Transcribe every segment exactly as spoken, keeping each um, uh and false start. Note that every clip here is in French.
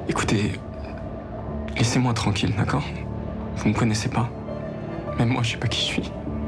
Écoutez, laissez-moi tranquille, d'accord? Vous me connaissez pas. Même moi, je sais pas qui je suis.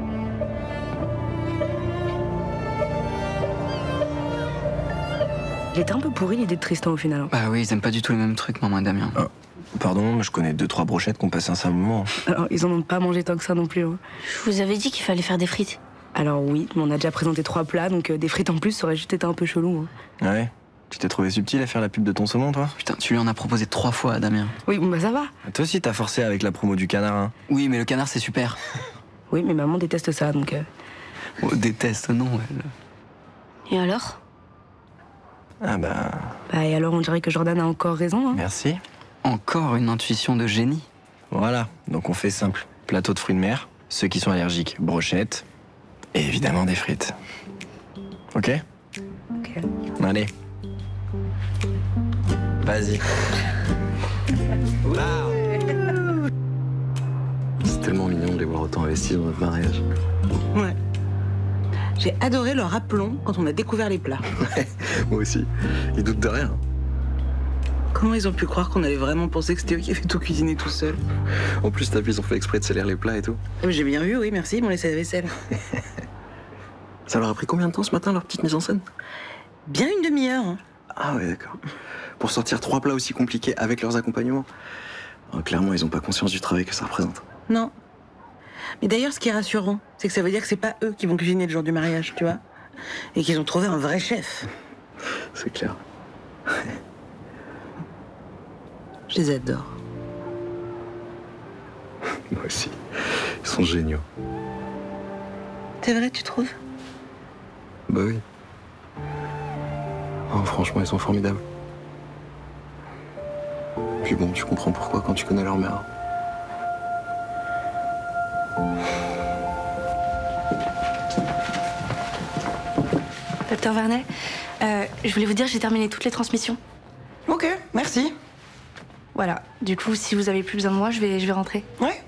Il était un peu pourri l'idée de Tristan au final. Bah oui, ils aiment pas du tout les mêmes trucs, maman et Damien. Ah, pardon, mais je connais deux, trois brochettes qui ont passé un sale moment. Alors, ils en ont pas mangé tant que ça non plus. Hein. Je vous avais dit qu'il fallait faire des frites. Alors oui, mais on a déjà présenté trois plats, donc euh, des frites en plus, ça aurait juste été un peu chelou. Hein. Ouais. Tu t'es trouvé subtil à faire la pub de ton saumon, toi? Putain, tu lui en as proposé trois fois à Damien. Oui, bon bah ça va. Toi aussi, t'as forcé avec la promo du canard, hein? Oui, mais le canard, c'est super. Oui, mais maman déteste ça, donc... Euh... Oh, déteste, non, elle. Et alors? Ah bah... Bah et alors, on dirait que Jordan a encore raison, hein. Merci. Encore une intuition de génie. Voilà, donc on fait simple. Plateau de fruits de mer, ceux qui sont allergiques, brochettes, et évidemment des frites. Ok? Ok. Allez. Vas-y. C'est tellement mignon de les voir autant investis dans notre mariage. Ouais. J'ai adoré leur aplomb quand on a découvert les plats. Moi aussi. Ils doutent de rien. Comment ils ont pu croire qu'on allait vraiment penser que c'était eux qui avaient tout cuisiné tout seuls? En plus, t'as vu, ils ont fait exprès de salir les plats et tout. Ah, mais j'ai bien vu, oui, merci, ils m'ont laissé la vaisselle. Ça leur a pris combien de temps ce matin, leur petite mise en scène? Bien une demi-heure. Hein. Ah ouais, d'accord. Pour sortir trois plats aussi compliqués avec leurs accompagnements. Oh, clairement, ils ont pas conscience du travail que ça représente. Non. Mais d'ailleurs, ce qui est rassurant, c'est que ça veut dire que c'est pas eux qui vont cuisiner le jour du mariage, tu vois. Et qu'ils ont trouvé un vrai chef. C'est clair. Je les adore. Moi aussi. Ils sont géniaux. C'est vrai, tu trouves? Bah oui. Oh, franchement, ils sont formidables. Puis bon, tu comprends pourquoi quand tu connais leur mère. Docteur Vernet, euh, je voulais vous dire, j'ai terminé toutes les transmissions. Ok, merci. Voilà. Du coup, si vous avez plus besoin de moi, je vais, je vais rentrer. Ouais,